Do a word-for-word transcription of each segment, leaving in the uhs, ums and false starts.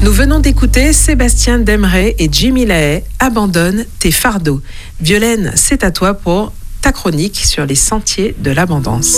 Nous venons d'écouter Sébastien Demeret et Jimmy Lahaye, Abandonne tes fardeaux. Violaine, c'est à toi pour ta chronique sur les sentiers de l'abondance.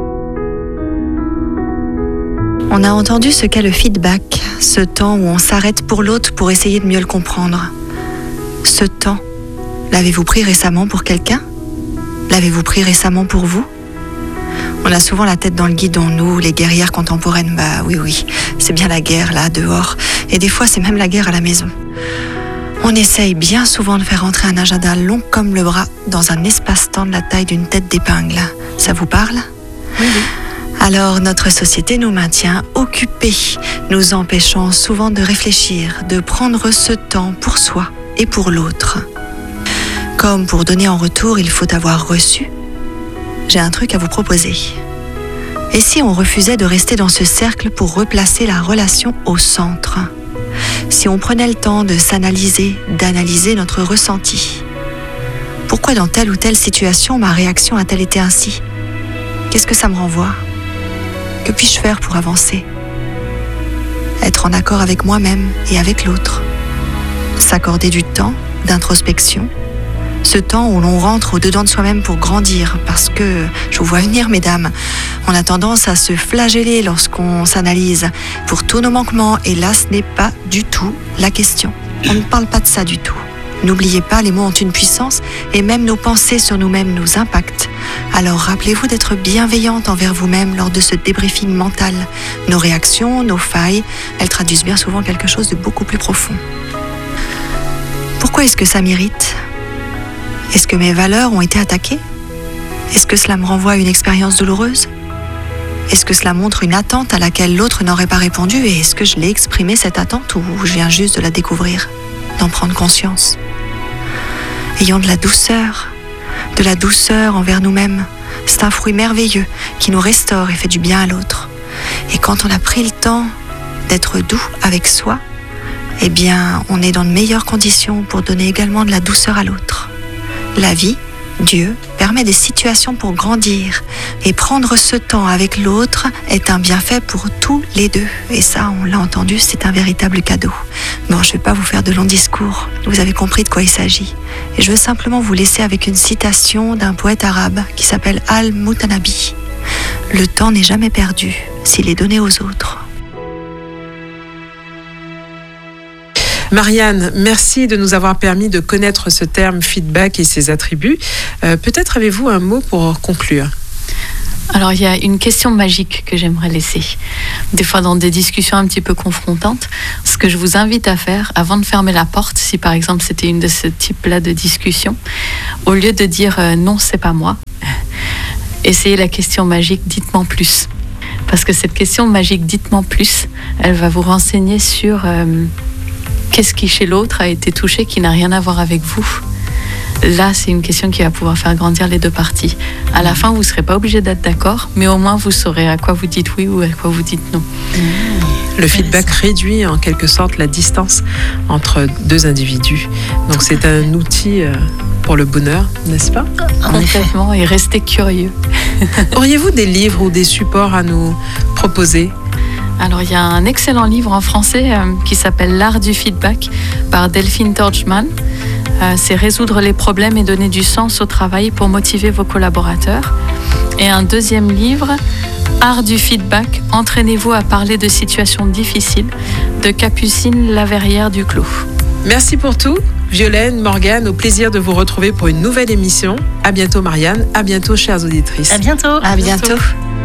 On a entendu ce qu'est le feedback, ce temps où on s'arrête pour l'autre pour essayer de mieux le comprendre. Ce temps, l'avez-vous pris récemment pour quelqu'un ? L'avez-vous pris récemment pour vous ? On a souvent la tête dans le guidon, nous, les guerrières contemporaines. Bah oui, oui, c'est bien la guerre, là, dehors. Et des fois, c'est même la guerre à la maison. On essaye bien souvent de faire entrer un agenda long comme le bras dans un espace-temps de la taille d'une tête d'épingle. Ça vous parle ? Oui, oui. Alors, notre société nous maintient occupés, nous empêchant souvent de réfléchir, de prendre ce temps pour soi et pour l'autre. Comme pour donner en retour, il faut avoir reçu. J'ai un truc à vous proposer. Et si on refusait de rester dans ce cercle pour replacer la relation au centre ? Si on prenait le temps de s'analyser, d'analyser notre ressenti ? Pourquoi dans telle ou telle situation ma réaction a-t-elle été ainsi ? Qu'est-ce que ça me renvoie ? Que puis-je faire pour avancer ? Être en accord avec moi-même et avec l'autre. S'accorder du temps d'introspection. Ce temps où l'on rentre au-dedans de soi-même pour grandir. Parce que, je vous vois venir, mesdames, on a tendance à se flageller lorsqu'on s'analyse pour tous nos manquements. Et là, ce n'est pas du tout la question. On ne parle pas de ça du tout. N'oubliez pas, les mots ont une puissance et même nos pensées sur nous-mêmes nous impactent. Alors rappelez-vous d'être bienveillante envers vous-même lors de ce débriefing mental. Nos réactions, nos failles, elles traduisent bien souvent quelque chose de beaucoup plus profond. Pourquoi est-ce que ça m'irrite ? Est-ce que mes valeurs ont été attaquées ? Est-ce que cela me renvoie à une expérience douloureuse ? Est-ce que cela montre une attente à laquelle l'autre n'aurait pas répondu ? Et est-ce que je l'ai exprimé cette attente ou je viens juste de la découvrir, d'en prendre conscience ? Ayons de la douceur, de la douceur envers nous-mêmes. C'est un fruit merveilleux qui nous restaure et fait du bien à l'autre. Et quand on a pris le temps d'être doux avec soi, eh bien, on est dans de meilleures conditions pour donner également de la douceur à l'autre. La vie, Dieu, permet des situations pour grandir. Et prendre ce temps avec l'autre est un bienfait pour tous les deux. Et ça, on l'a entendu, c'est un véritable cadeau. Bon, je ne vais pas vous faire de longs discours. Vous avez compris de quoi il s'agit. Et je veux simplement vous laisser avec une citation d'un poète arabe qui s'appelle Al-Mutanabi. Le temps n'est jamais perdu s'il est donné aux autres. Marianne, merci de nous avoir permis de connaître ce terme feedback et ses attributs. Euh, peut-être avez-vous un mot pour conclure ? Alors, il y a une question magique que j'aimerais laisser. Des fois, dans des discussions un petit peu confrontantes, ce que je vous invite à faire, avant de fermer la porte, si par exemple c'était une de ce type-là de discussion, au lieu de dire euh, « non, c'est pas moi », essayez la question magique « dites-moi plus ». Parce que cette question magique « dites-moi plus », elle va vous renseigner sur euh, qu'est-ce qui chez l'autre a été touché qui n'a rien à voir avec vous. Là, c'est une question qui va pouvoir faire grandir les deux parties. À la fin, vous ne serez pas obligé d'être d'accord, mais au moins, vous saurez à quoi vous dites oui ou à quoi vous dites non. Le feedback réduit en quelque sorte la distance entre deux individus. Donc, c'est un outil pour le bonheur, n'est-ce pas ? Complètement, et restez curieux. Auriez-vous des livres ou des supports à nous proposer ? Alors, il y a un excellent livre en français euh, qui s'appelle « L'art du feedback » par Delphine Torchman. Euh, c'est résoudre les problèmes et donner du sens au travail pour motiver vos collaborateurs. Et un deuxième livre, Art du feedback, entraînez-vous à parler de situations difficiles, de Capucine Laverrière Duclos. Merci pour tout. Violaine, Morgane, au plaisir de vous retrouver pour une nouvelle émission. À bientôt Marianne, à bientôt chères auditrices. À bientôt. À bientôt.